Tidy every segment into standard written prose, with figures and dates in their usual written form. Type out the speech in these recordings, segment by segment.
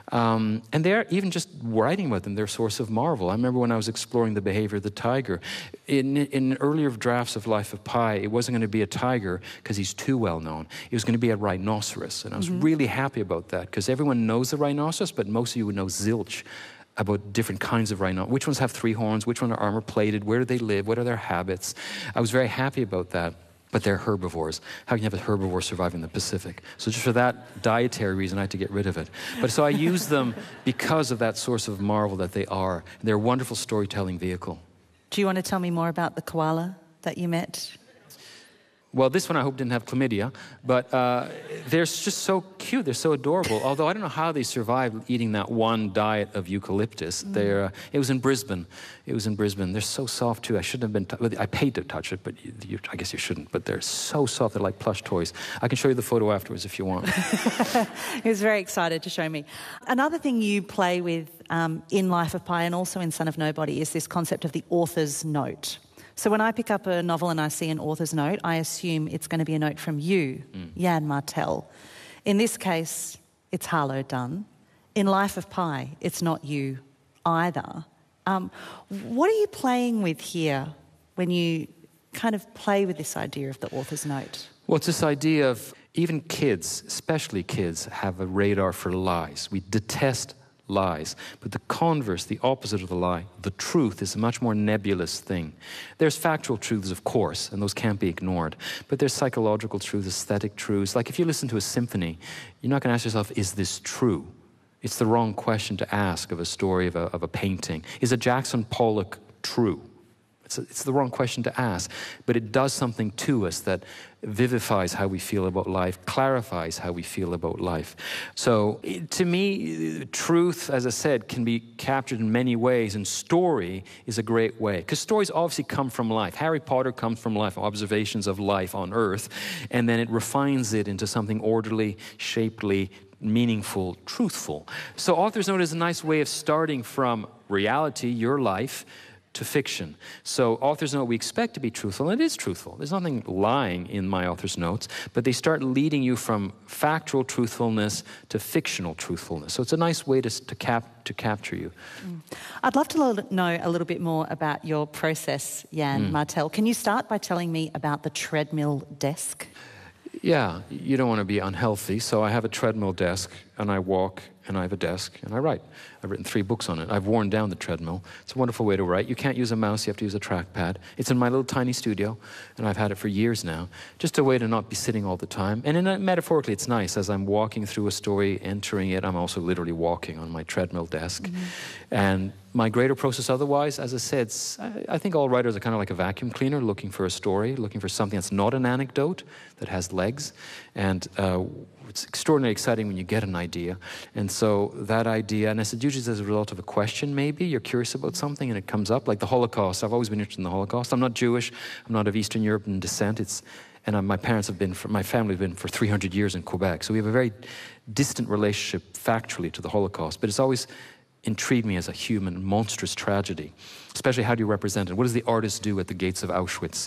And they're, even just writing about them, they're a source of marvel. I remember when I was exploring the behavior of the tiger, in earlier drafts of Life of Pi, it wasn't going to be a tiger because he's too well known. It was going to be a rhinoceros. And I was really happy about that, because everyone knows the rhinoceros, but most of you would know zilch about different kinds of rhino. Which ones have 3 horns? Which ones are armor-plated? Where do they live? What are their habits? I was very happy about that. But they're herbivores. How can you have a herbivore survive in the Pacific? So just for that dietary reason, I had to get rid of it. But so I use them because of that source of marvel that they are. They're a wonderful storytelling vehicle. Do you want to tell me more about the koala that you met? Well, this one I hope didn't have chlamydia, but they're just so cute. They're so adorable. Although I don't know how they survived eating that one diet of eucalyptus. It was in Brisbane. It was in Brisbane. They're so soft too. I shouldn't have been. I paid to touch it, but I guess you shouldn't. But they're so soft. They're like plush toys. I can show you the photo afterwards if you want. He was very excited to show me. Another thing you play with in Life of Pi and also in Son of Nobody is this concept of the author's note. So when I pick up a novel and I see an author's note, I assume it's going to be a note from you, Yann Martel. In this case, it's Harlow Dunn. In Life of Pi, it's not you either. What are you playing with here when you kind of play with this idea of the author's note? Well, it's this idea of even kids, especially kids, have a radar for lies. We detest lies. But the converse, the opposite of the lie, the truth, is a much more nebulous thing. There's factual truths, of course, and those can't be ignored. But there's psychological truths, aesthetic truths. Like if you listen to a symphony, you're not going to ask yourself, is this true? It's the wrong question to ask of a story, of a painting. Is a Jackson Pollock true? It's the wrong question to ask, but it does something to us that vivifies how we feel about life, clarifies how we feel about life. So to me, truth, as I said, can be captured in many ways, and story is a great way. Because stories obviously come from life. Harry Potter comes from life, observations of life on Earth, and then it refines it into something orderly, shapely, meaningful, truthful. So Author's Note is a nice way of starting from reality, your life, to fiction. So Author's Note we expect to be truthful, and it is truthful. There's nothing lying in my Author's Notes, but they start leading you from factual truthfulness to fictional truthfulness. So it's a nice way to capture you. I'd love to know a little bit more about your process, Yann Martel. Can you start by telling me about the treadmill desk? Yeah, you don't want to be unhealthy, so I have a treadmill desk, and I walk, and I have a desk, and I write. I've written 3 books on it. I've worn down the treadmill. It's a wonderful way to write. You can't use a mouse, you have to use a trackpad. It's in my little tiny studio, and I've had it for years now. Just a way to not be sitting all the time. And metaphorically, it's nice. As I'm walking through a story, entering it, I'm also literally walking on my treadmill desk. And my greater process otherwise, as I said, I think all writers are kind of like a vacuum cleaner, looking for a story, looking for something that's not an anecdote, that has legs. And it's extraordinarily exciting when you get an idea. And so that idea, and I said, usually as a result of a question, maybe you're curious about something and it comes up, like the Holocaust. I've always been interested in the Holocaust. I'm not Jewish. I'm not of Eastern European descent. My family have been for 300 years in Quebec. So we have a very distant relationship factually to the Holocaust. But it's always intrigued me as a human, monstrous tragedy. Especially how do you represent it? What does the artist do at the gates of Auschwitz?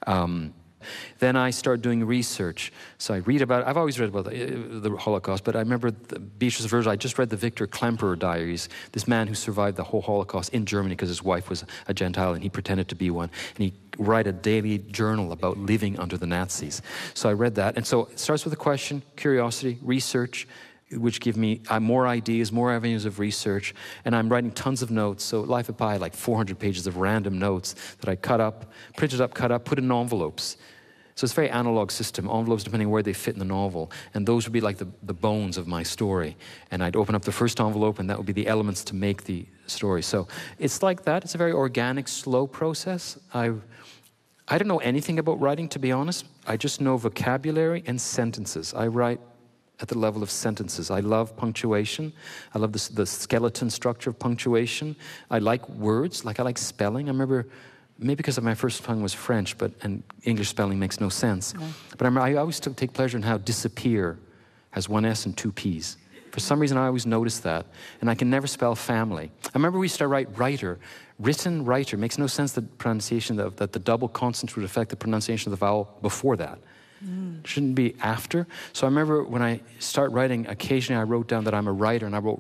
Then I started doing research. So I read about it. I've always read about the Holocaust, but I remember Beatrice Verger. I just read the Victor Klemperer diaries, this man who survived the whole Holocaust in Germany because his wife was a Gentile and he pretended to be one. And he write a daily journal about living under the Nazis. So I read that. And so it starts with a question, curiosity, research, which give me more ideas, more avenues of research, and I'm writing tons of notes. So Life of Pi, like 400 pages of random notes that I cut up, printed up, cut up, put in envelopes. So it's a very analog system, envelopes depending where they fit in the novel, and those would be like the bones of my story. And I'd open up the first envelope, and that would be the elements to make the story. So it's like that. It's a very organic, slow process. I don't know anything about writing, to be honest. I just know vocabulary and sentences. I write at the level of sentences. I love punctuation. I love the skeleton structure of punctuation. I like words, I like spelling. I remember, maybe because my first tongue was French, and English spelling makes no sense. Yeah. But I always take pleasure in how disappear has 1 S and 2 P's. For some reason, I always notice that. And I can never spell family. I remember we used to write writer. Written writer makes no sense, the pronunciation that the double consonant would affect the pronunciation of the vowel before that. Shouldn't be after. So I remember when I start writing, occasionally I wrote down that I'm a writer, and I wrote